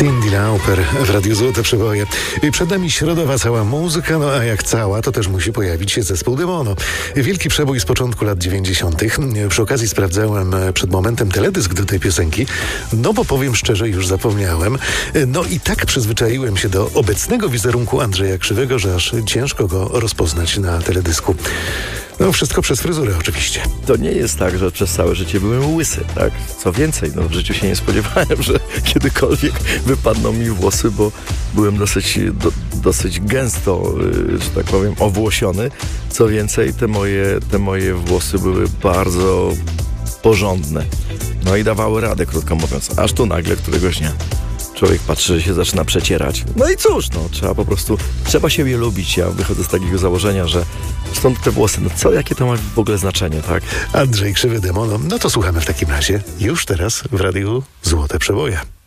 Cyndi Lauper w Radiu Złote Przeboje. I przed nami środowa cała muzyka, no a jak cała, to też musi pojawić się zespół Demono. Wielki przebój z początku lat 90. Przy okazji sprawdzałem przed momentem teledysk do tej piosenki, no bo powiem szczerze, już zapomniałem. No i tak przyzwyczaiłem się do obecnego wizerunku Andrzeja Krzywego, że aż ciężko go rozpoznać na teledysku. No wszystko przez fryzurę oczywiście. To nie jest tak, że przez całe życie byłem łysy, tak? Co więcej, no w życiu się nie spodziewałem, że kiedykolwiek wypadną mi włosy, bo byłem dosyć gęsto, że tak powiem, owłosiony. Co więcej, te moje włosy były bardzo porządne. No i dawały radę, krótko mówiąc. Aż tu nagle któregoś dnia człowiek patrzy, że się zaczyna przecierać. No i cóż, trzeba siebie lubić. Ja wychodzę z takiego założenia, że stąd te włosy, jakie to ma w ogóle znaczenie, tak? Andrzej Krzywy, Demono, no to słuchamy w takim razie już teraz w Radiu Złote Przeboje.